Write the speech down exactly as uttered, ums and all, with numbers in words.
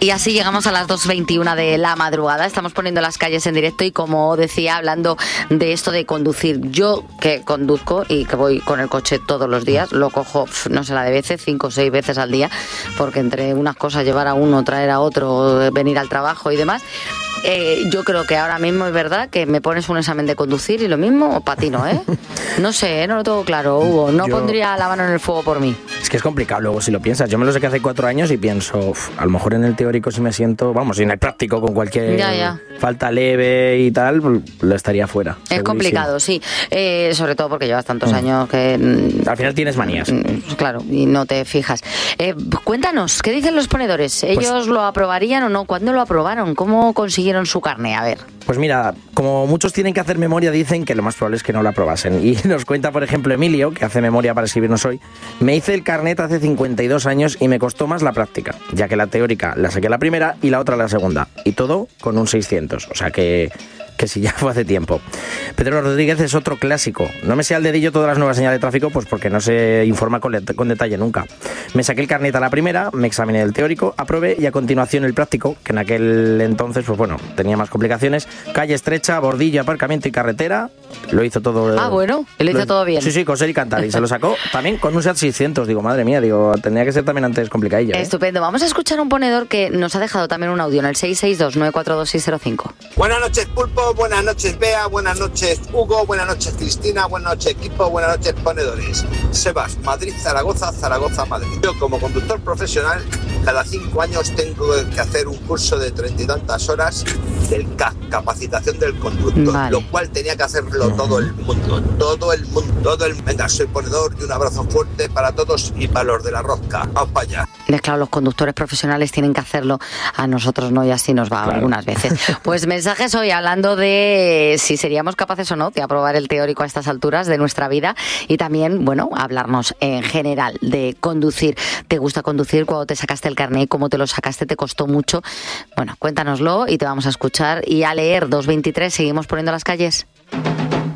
Y así llegamos a las dos veintiuna de la madrugada. Estamos poniendo las calles en directo y, como decía, hablando de esto de conducir. Yo, que conduzco y que voy con el coche todos los días, lo cojo, no sé la de veces, cinco o seis veces al día, porque entre unas cosas, llevar a uno, traer a otro, venir al trabajo y demás. Eh, yo creo que ahora mismo es verdad que me pones un examen de conducir y lo mismo patino, ¿eh? No sé, no lo tengo claro, Hugo. No yo... pondría la mano en el fuego por mí. Es que es complicado luego si lo piensas. Yo me lo sé que hace cuatro años y pienso, uf, a lo mejor en el teórico si me siento, vamos, en el práctico con cualquier ya, ya. falta leve y tal, lo estaría fuera. Es segurísimo. Complicado, sí. Eh, sobre todo porque llevas tantos mm. años que... Al final tienes manías. Claro, y no te fijas. Eh, cuéntanos, ¿qué dicen los ponedores? ¿Ellos pues, lo aprobarían o no? ¿Cuándo lo aprobaron? ¿Cómo consiguieron su carne? A ver. Pues mira, como muchos tienen que hacer memoria, dicen que lo más probable es que no lo aprobasen. Y nos cuenta, por ejemplo, Emilio, que hace memoria para escribirnos hoy. Me hice el carnet hace cincuenta y dos años y me costó más la práctica, ya que la teórica la saqué la primera y la otra la segunda. Y todo con un seiscientos, o sea que... que si ya fue hace tiempo. Pedro Rodríguez es otro clásico. No me sé al dedillo todas las nuevas señales de tráfico, pues porque no se informa con, le- con detalle nunca. Me saqué el carnet a la primera, me examiné el teórico, aprobé y a continuación el práctico, que en aquel entonces, pues bueno, tenía más complicaciones. Calle estrecha, bordillo, aparcamiento y carretera. Lo hizo todo. Ah, bueno, lo hizo lo, todo bien. Sí, sí, coser y cantar. Y se lo sacó también con un SEAT seiscientos. Digo, madre mía, digo, tendría que ser también antes complicadillo. ¿eh? Estupendo. Vamos a escuchar a un ponedor que nos ha dejado también un audio en el seis seis dos, nueve cuatro dos, seis cero cinco. Buenas noches, Pulpo. Buenas noches, Bea. Buenas noches, Hugo. Buenas noches, Cristina. Buenas noches, equipo. Buenas noches, ponedores. Sebas, Madrid, Zaragoza, Zaragoza, Madrid. Yo, como conductor profesional, cada cinco años tengo que hacer un curso de treinta y tantas horas del C A C, capacitación del conductor, vale. Lo cual tenía que hacerlo todo el mundo, todo el mundo, todo el... Venga, soy ponedor y un abrazo fuerte para todos y para los de la rosca. Vamos para allá. Claro, los conductores profesionales tienen que hacerlo, a nosotros no, y así nos va claro. algunas veces. Pues mensajes hoy hablando de si seríamos capaces o no de aprobar el teórico a estas alturas de nuestra vida, y también, bueno, hablarnos en general de conducir. ¿Te gusta conducir? ¿Cuándo te sacaste el carnet? ¿Cómo te lo sacaste? ¿Te costó mucho? Bueno, cuéntanoslo y te vamos a escuchar y a leer. Dos veintitrés, seguimos poniendo las calles.